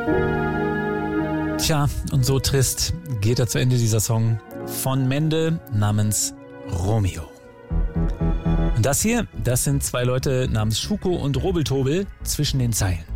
Tja, und so trist geht er zu Ende, dieser Song von Mende namens Romeo. Und das hier, das sind zwei Leute namens Schuko und Robeltobel zwischen den Zeilen.